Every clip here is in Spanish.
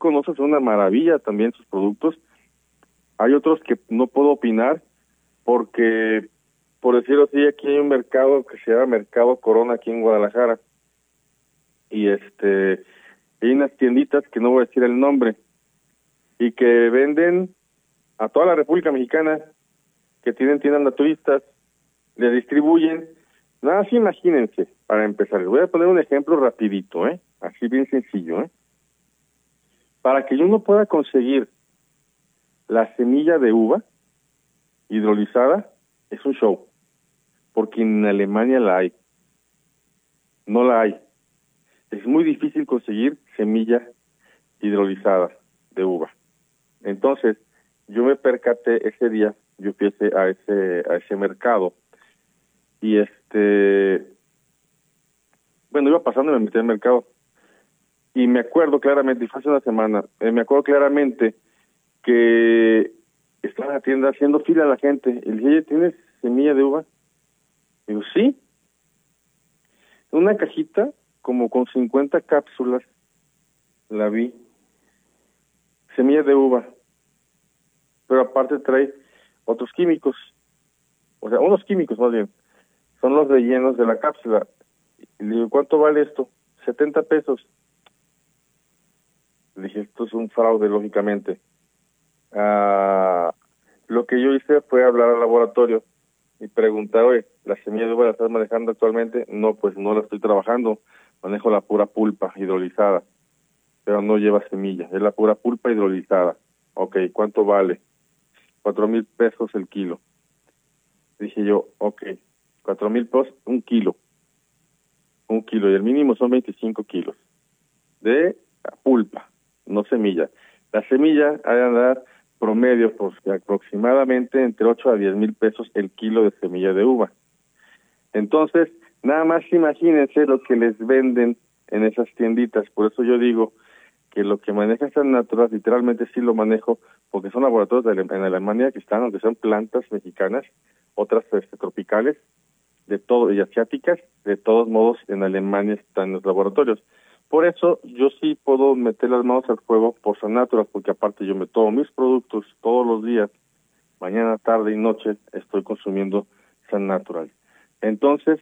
conozco, son una maravilla también sus productos. Hay otros que no puedo opinar porque, por decirlo así, aquí hay un mercado que se llama Mercado Corona aquí en Guadalajara. Y hay unas tienditas que no voy a decir el nombre y que venden a toda la República Mexicana, que tienen tiendas naturistas, le distribuyen. Nada, sí, imagínense, para empezar, les voy a poner un ejemplo rapidito, así bien sencillo, para que uno pueda conseguir la semilla de uva hidrolizada, es un show, porque en Alemania la hay, no la hay. Es muy difícil conseguir semilla hidrolizada de uva. Entonces, yo me percaté ese día, yo fui a ese mercado, y bueno, iba pasando y me metí al mercado, y me acuerdo claramente, y fue hace una semana, me acuerdo claramente que estaba en la tienda haciendo fila a la gente, y le dije, oye, ¿tienes semilla de uva? Y digo, sí. Una cajita, como con 50 cápsulas, la vi, semilla de uva, pero aparte trae otros químicos, o sea, unos químicos más bien, son los rellenos de la cápsula. Y le digo, ¿cuánto vale esto? 70 pesos. Le dije, esto es un fraude, lógicamente. Lo que yo hice fue hablar al laboratorio y preguntar, oye, ¿la semilla de uva la estás manejando actualmente? No, pues no la estoy trabajando, manejo la pura pulpa hidrolizada, pero no lleva semilla, es la pura pulpa hidrolizada. Ok, ¿cuánto vale? 4,000 pesos el kilo. Dije yo, ok, 4,000 pesos, un kilo, y el mínimo son 25 kilos de pulpa, no semilla. La semilla ha de andar promedio por aproximadamente entre 8 a 10 mil pesos el kilo de semilla de uva. Entonces, nada más imagínense lo que les venden en esas tienditas. Por eso yo digo que lo que maneja San Natural, literalmente sí lo manejo, porque son laboratorios en Alemania que están, aunque son plantas mexicanas, otras tropicales, de todo, y asiáticas, de todos modos en Alemania están los laboratorios. Por eso yo sí puedo meter las manos al fuego por San Natural, porque aparte yo me tomo mis productos todos los días, mañana, tarde y noche estoy consumiendo San Natural. Entonces,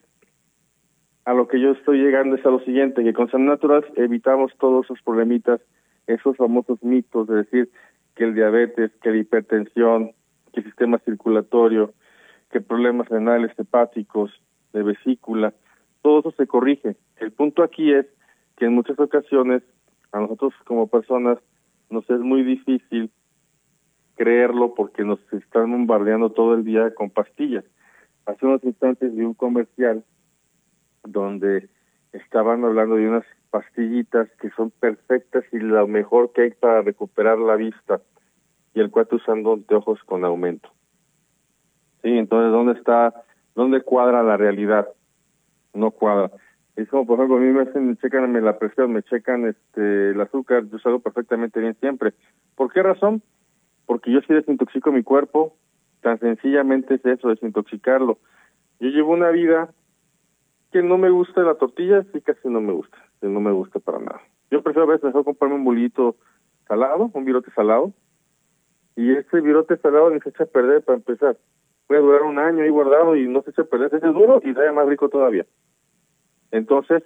a lo que yo estoy llegando es a lo siguiente, que con San Natural evitamos todos esos problemitas, esos famosos mitos de decir que el diabetes, que la hipertensión, que el sistema circulatorio, que problemas renales, hepáticos, de vesícula, todo eso se corrige. El punto aquí es que en muchas ocasiones a nosotros como personas nos es muy difícil creerlo porque nos están bombardeando todo el día con pastillas. Hace unos instantes vi un comercial donde estaban hablando de unas pastillitas que son perfectas y lo mejor que hay para recuperar la vista, y el cuate usando anteojos con aumento. Sí, entonces, ¿dónde cuadra la realidad? No cuadra. Es como, por ejemplo, a mí me checan la presión, me checan el azúcar, yo salgo perfectamente bien siempre. ¿Por qué razón? Porque yo sí desintoxico mi cuerpo, tan sencillamente es eso, desintoxicarlo. Yo llevo una vida que no me gusta la tortilla, sí, casi no me gusta, que no me gusta para nada. Yo prefiero a veces mejor comprarme un bolito salado, un virote salado, y ese virote salado ni se echa a perder para empezar. Puede durar un año ahí guardado y no se echa a perder, ese es duro y sabe más rico todavía. Entonces,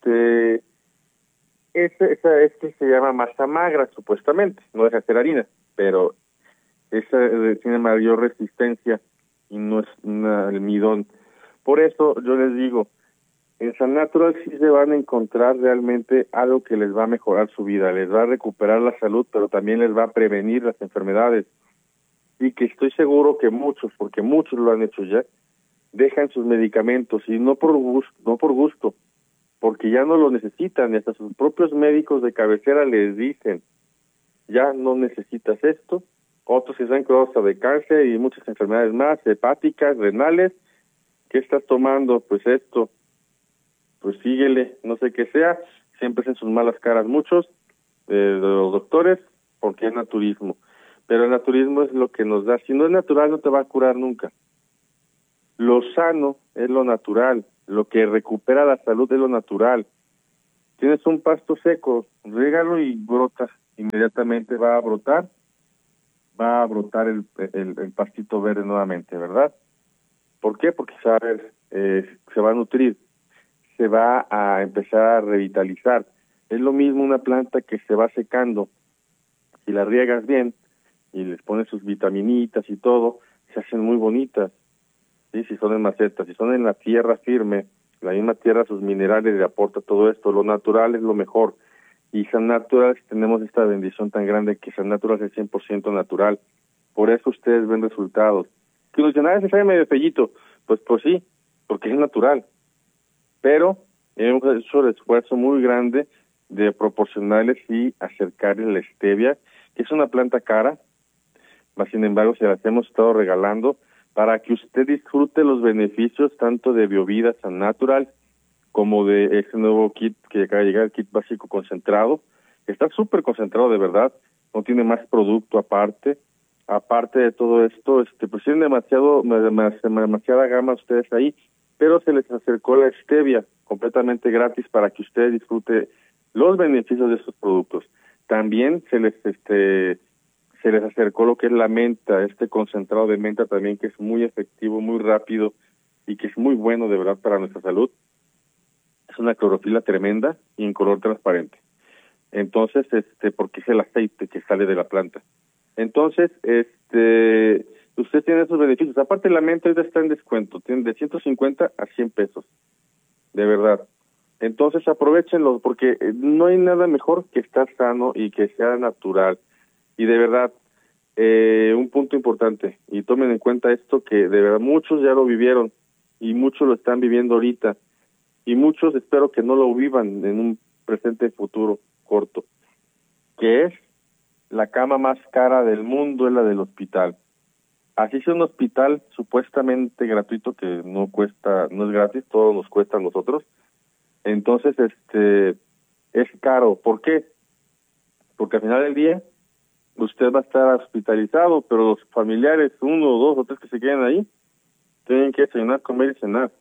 esa se llama masa magra, supuestamente, no deja de ser harina, pero esa tiene mayor resistencia y no es un almidón. Por eso yo les digo, en San Natural sí se van a encontrar realmente algo que les va a mejorar su vida, les va a recuperar la salud, pero también les va a prevenir las enfermedades. Y que estoy seguro que muchos, porque muchos lo han hecho ya, dejan sus medicamentos, y no por gusto, porque ya no lo necesitan, y hasta sus propios médicos de cabecera les dicen, ya no necesitas esto. Otros se han curado hasta de cáncer y muchas enfermedades más, hepáticas, renales. ¿Qué estás tomando? Pues esto. Pues síguele, no sé qué sea, siempre hacen sus malas caras muchos de los doctores, porque es naturismo. Pero el naturismo es lo que nos da, si no es natural no te va a curar nunca. Lo sano es lo natural, lo que recupera la salud es lo natural. Tienes un pasto seco, régalo y brota inmediatamente va a brotar el pastito verde nuevamente, ¿verdad? ¿Por qué? Porque se va a nutrir, se va a empezar a revitalizar. Es lo mismo una planta que se va secando. Si la riegas bien y les pones sus vitaminitas y todo, se hacen muy bonitas, ¿sí? Si son en macetas, si son en la tierra firme, la misma tierra, sus minerales le aporta todo esto. Lo natural es lo mejor. Y San Natural tenemos esta bendición tan grande que San Natural es 100% natural. Por eso ustedes ven resultados. Que nos dicen, se sabe medio fellito. Pues sí, porque es natural. Pero hemos hecho el esfuerzo muy grande de proporcionarles y acercarles la stevia, que es una planta cara, mas sin embargo se las hemos estado regalando para que usted disfrute los beneficios tanto de Biovida San Natural como de ese nuevo kit que acaba de llegar, el kit básico concentrado. Está súper concentrado de verdad, no tiene más producto aparte. Aparte de todo esto, pues tienen demasiada gama ustedes ahí, pero se les acercó la stevia completamente gratis para que usted disfrute los beneficios de estos productos. También se les acercó lo que es la menta, este concentrado de menta también, que es muy efectivo, muy rápido y que es muy bueno de verdad para nuestra salud. Es una clorofila tremenda y en color transparente. Entonces, porque es el aceite que sale de la planta. Entonces, usted tiene esos beneficios. Aparte, la menta ahorita está en descuento, tiene de 150 a 100 pesos, de verdad. Entonces, aprovechenlo, porque no hay nada mejor que estar sano y que sea natural. Y de verdad, un punto importante, y tomen en cuenta esto, que de verdad muchos ya lo vivieron y muchos lo están viviendo ahorita, y muchos espero que no lo vivan en un presente futuro corto, que es la cama más cara del mundo, es la del hospital. Así es un hospital supuestamente gratuito, que no es gratis, todo nos cuesta a nosotros. Entonces, es caro. ¿Por qué? Porque al final del día usted va a estar hospitalizado, pero los familiares, 1, 2 o 3 que se queden ahí, tienen que desayunar, comer y cenar,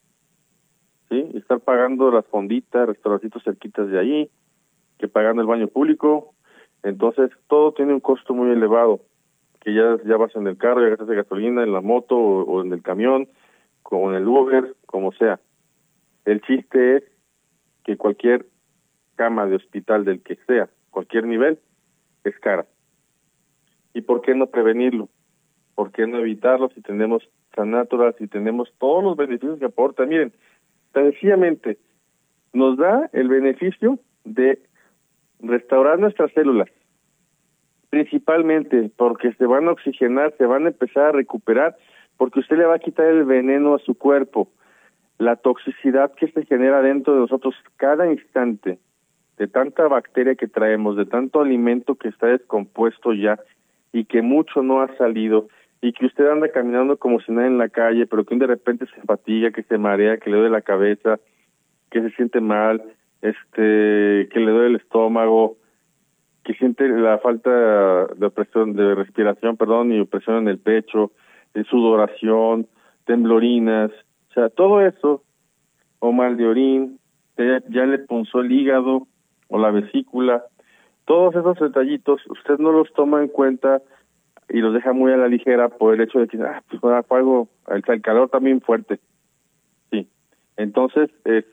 ¿sí? Y estar pagando las fonditas, restaurancitos cerquitas de ahí, que pagando el baño público. Entonces, todo tiene un costo muy elevado, que ya vas en el carro, ya gastas de gasolina, en la moto o en el camión, o en el Uber, como sea. El chiste es que cualquier cama de hospital del que sea, cualquier nivel, es cara. ¿Y por qué no prevenirlo? ¿Por qué no evitarlo si tenemos San Natural, si tenemos todos los beneficios que aporta? Miren, sencillamente nos da el beneficio de restaurar nuestras células, principalmente porque se van a oxigenar, se van a empezar a recuperar, porque usted le va a quitar el veneno a su cuerpo, la toxicidad que se genera dentro de nosotros cada instante, de tanta bacteria que traemos, de tanto alimento que está descompuesto ya y que mucho no ha salido, y que usted anda caminando como si nada en la calle, pero que de repente se fatiga, que se marea, que le duele la cabeza, que se siente mal, que le duele el estómago, que siente la falta de opresión, de respiración, y opresión en el pecho, sudoración, temblorinas, o sea, todo eso, o mal de orín, ya le punzó el hígado o la vesícula, todos esos detallitos usted no los toma en cuenta y los deja muy a la ligera por el hecho de que fue algo, el calor también fuerte, sí. Entonces,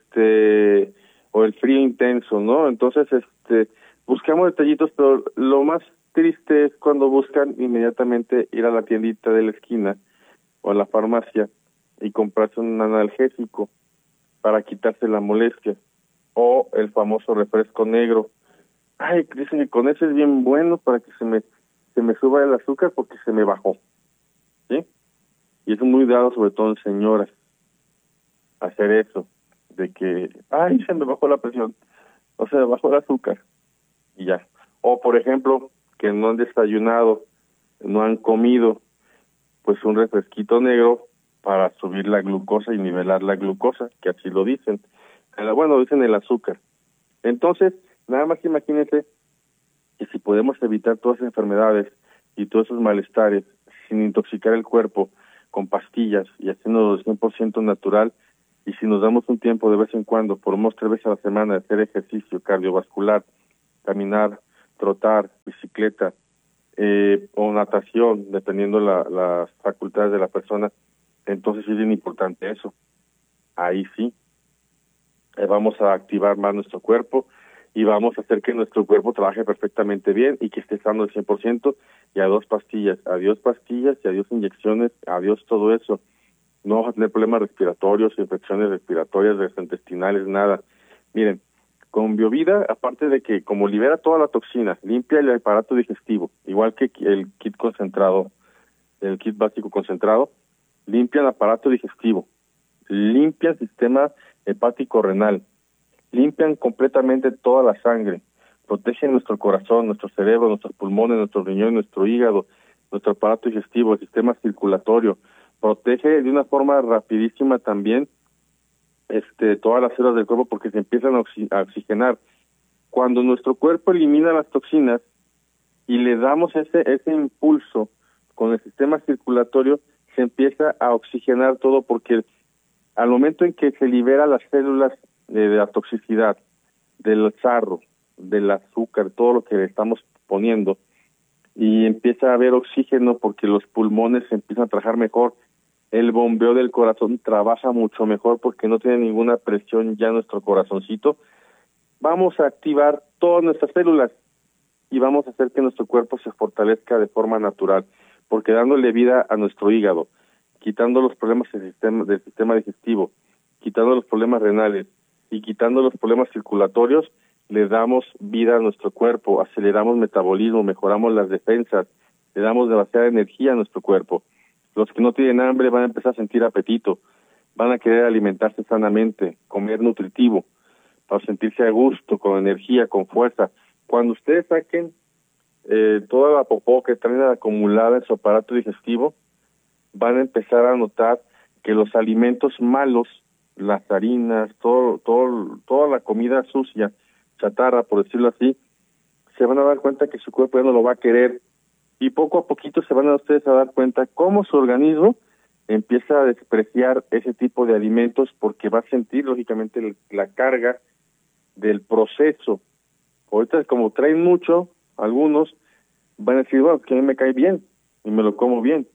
o el frío intenso, ¿no? Entonces, buscamos detallitos, pero lo más triste es cuando buscan inmediatamente ir a la tiendita de la esquina o a la farmacia y comprarse un analgésico para quitarse la molestia, o el famoso refresco negro. Ay, dicen que con ese es bien bueno para que se me suba el azúcar porque se me bajó, ¿sí? Y es muy dado sobre todo en señoras hacer eso, de que, ay, se me bajó la presión, o se me bajó el azúcar, y ya. O, por ejemplo, que no han desayunado, no han comido, pues un refresquito negro para subir la glucosa y nivelar la glucosa, que así lo dicen. Bueno, dicen el azúcar. Entonces, nada más imagínense que si podemos evitar todas esas enfermedades y todos esos malestares sin intoxicar el cuerpo con pastillas y haciéndolo 100% natural, y si nos damos un tiempo de vez en cuando, por lo menos 3 veces a la semana, de hacer ejercicio cardiovascular, caminar, trotar, bicicleta o natación, dependiendo las facultades de la persona, entonces es bien importante eso. Ahí sí, vamos a activar más nuestro cuerpo y vamos a hacer que nuestro cuerpo trabaje perfectamente bien y que esté sano al 100%, y adiós pastillas y adiós inyecciones, adiós todo eso. No vamos a tener problemas respiratorios, infecciones respiratorias, gastrointestinales, nada. Miren, con Biovida, aparte de que como libera toda la toxina, limpia el aparato digestivo, igual que el kit concentrado, el kit básico concentrado, limpia el aparato digestivo, limpia el sistema hepático renal, limpian completamente toda la sangre, protegen nuestro corazón, nuestro cerebro, nuestros pulmones, nuestros riñones, nuestro hígado, nuestro aparato digestivo, el sistema circulatorio, protege de una forma rapidísima también todas las células del cuerpo, porque se empiezan a oxigenar. Cuando nuestro cuerpo elimina las toxinas y le damos ese impulso con el sistema circulatorio, se empieza a oxigenar todo, porque al momento en que se libera las células de la toxicidad, del sarro, del azúcar, todo lo que le estamos poniendo, y empieza a haber oxígeno porque los pulmones empiezan a trabajar mejor, el bombeo del corazón trabaja mucho mejor porque no tiene ninguna presión ya nuestro corazoncito, vamos a activar todas nuestras células y vamos a hacer que nuestro cuerpo se fortalezca de forma natural, porque dándole vida a nuestro hígado, quitando los problemas del sistema digestivo, quitando los problemas renales y quitando los problemas circulatorios, le damos vida a nuestro cuerpo, aceleramos metabolismo, mejoramos las defensas, le damos demasiada energía a nuestro cuerpo. Los que no tienen hambre van a empezar a sentir apetito, van a querer alimentarse sanamente, comer nutritivo, para sentirse a gusto, con energía, con fuerza. Cuando ustedes saquen toda la popó que traen acumulada en su aparato digestivo, van a empezar a notar que los alimentos malos, las harinas, toda la comida sucia, chatarra, por decirlo así, se van a dar cuenta que su cuerpo ya no lo va a querer, y poco a poquito se van a ustedes a dar cuenta cómo su organismo empieza a despreciar ese tipo de alimentos, porque va a sentir lógicamente la carga del proceso. Ahorita, como traen mucho, algunos van a decir, bueno, que a mí me cae bien y me lo como bien,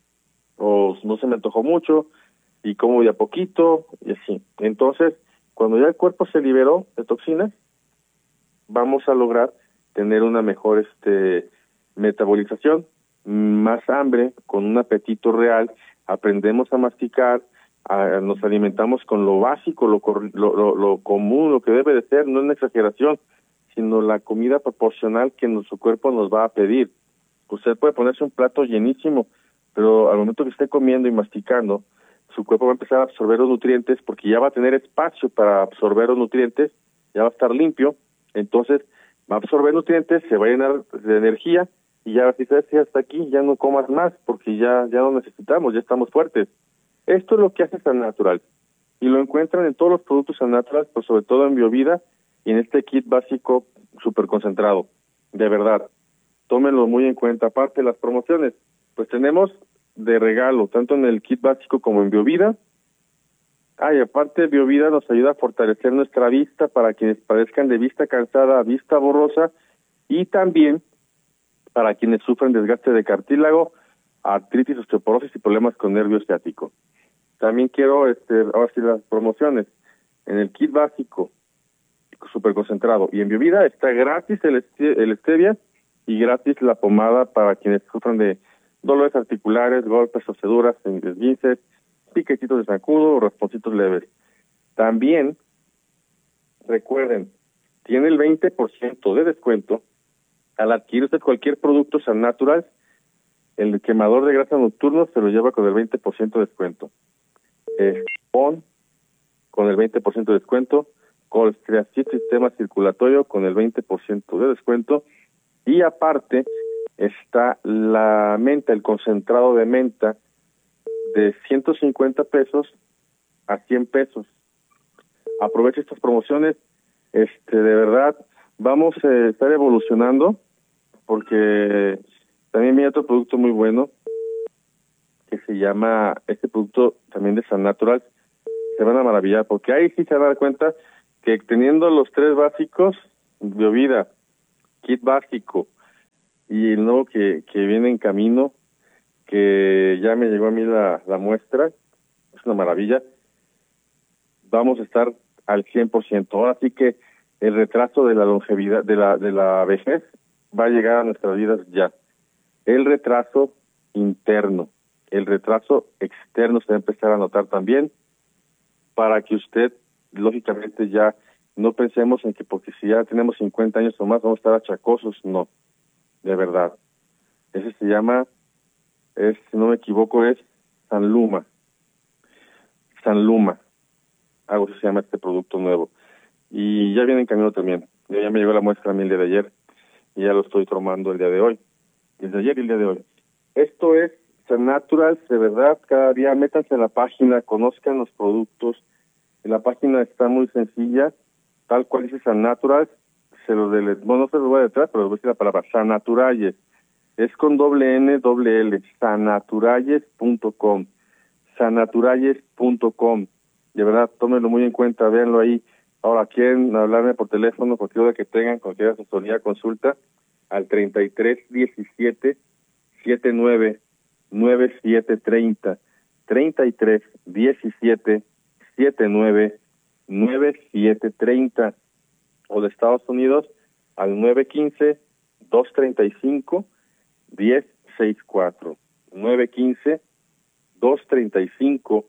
o no se me antojó mucho y como de a poquito y así. Entonces, cuando ya el cuerpo se liberó de toxinas, vamos a lograr tener una mejor metabolización, más hambre, con un apetito real, aprendemos a masticar, nos alimentamos con lo básico, lo común, lo que debe de ser, no es una exageración, sino la comida proporcional que nuestro cuerpo nos va a pedir. Usted puede ponerse un plato llenísimo, pero al momento que esté comiendo y masticando, su cuerpo va a empezar a absorber los nutrientes, porque ya va a tener espacio para absorber los nutrientes, ya va a estar limpio, entonces va a absorber nutrientes, se va a llenar de energía, y ya si sabes que hasta aquí ya no comas más, porque ya no necesitamos, ya estamos fuertes. Esto es lo que hace San Natural, y lo encuentran en todos los productos San Natural, pero sobre todo en Biovida y en este kit básico súper concentrado. De verdad, tómenlo muy en cuenta. Aparte de las promociones, pues tenemos de regalo, tanto en el kit básico como en Biovida. Y aparte Biovida nos ayuda a fortalecer nuestra vista para quienes padezcan de vista cansada, vista borrosa, y también para quienes sufren desgaste de cartílago, artritis, osteoporosis y problemas con nervio ciático. También quiero, ahora sí, las promociones. En el kit básico super concentrado y en Biovida está gratis el stevia y gratis la pomada para quienes sufran de dolores articulares, golpes, torceduras, esguinces, piquetitos de zancudo o rasponcitos leves. También, recuerden, tiene el 20% de descuento al adquirir usted cualquier producto San Natural. El quemador de grasa nocturno se lo lleva con el 20% de descuento. Con el 20% de descuento. Colstreacid sistema circulatorio con el 20% de descuento. Y aparte está la menta, el concentrado de menta, de 150 pesos a 100 pesos. Aproveche estas promociones. De verdad, vamos a estar evolucionando, porque también hay otro producto muy bueno que se llama, este producto también de San Natural, se van a maravillar, porque ahí sí se van a dar cuenta que teniendo los tres básicos, Biovida, kit básico y el nuevo que viene en camino, que ya me llegó a mí la muestra, es una maravilla. Vamos a estar al 100%. Ahora sí que el retraso de la longevidad, de la vejez, va a llegar a nuestras vidas ya. El retraso interno, el retraso externo se va a empezar a notar también, para que usted, lógicamente, ya no pensemos en que porque si ya tenemos 50 años o más vamos a estar achacosos. No, de verdad. Ese se llama, si no me equivoco, es Sanluma. Algo así se llama este producto nuevo. Y ya viene en camino también. Ya me llegó la muestra a mí el día de ayer y ya lo estoy tomando el día de hoy. Desde ayer y el día de hoy. Esto es San Naturals, de verdad. Cada día métanse en la página, conozcan los productos. En la página está muy sencilla, tal cual dice San Naturals. No se lo voy a detrás, pero les voy a decir la palabra San Naturalles. Es con doble N, doble L, sannaturalles.com. sannaturalles.com. De verdad, tómenlo muy en cuenta, véanlo ahí. Ahora, quieren hablarme por teléfono, cualquier duda que tengan, cualquier asesoría, consulta, al 3317 79 9730, 3317 79 9730, o de Estados Unidos al 915 235 1064, 915 235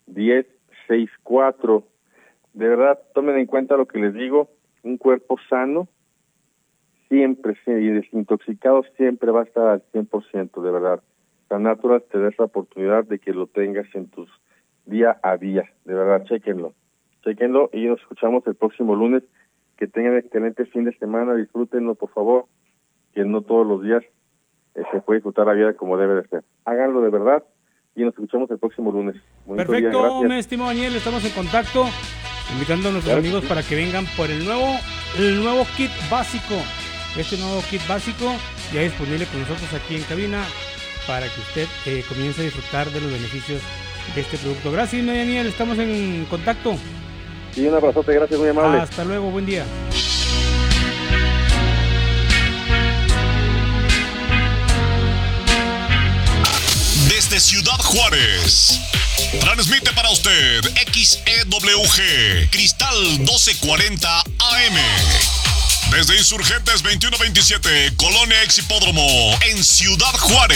1064. De verdad, tomen en cuenta lo que les digo, un cuerpo sano siempre, y desintoxicado siempre va a estar al 100%, de verdad. San Natural te da esa oportunidad de que lo tengas en tus día a día, de verdad, chéquenlo y nos escuchamos el próximo lunes. Que tengan excelente fin de semana, disfrútenlo por favor, que no todos los días se puede disfrutar la vida como debe de ser. Háganlo de verdad y nos escuchamos el próximo lunes. Bonito Perfecto, día, mi estimado Daniel, estamos en contacto, invitando a nuestros amigos para que vengan por el nuevo kit básico. Este nuevo kit básico ya disponible con nosotros aquí en cabina para que usted comience a disfrutar de los beneficios de este producto. Gracias, mi Daniel, estamos en contacto. Sí, un abrazote, gracias, muy amable. Hasta luego, buen día. Desde Ciudad Juárez, transmite para usted XEWG Cristal 1240 AM. Desde Insurgentes 2127, Colonia Ex Hipódromo, en Ciudad Juárez.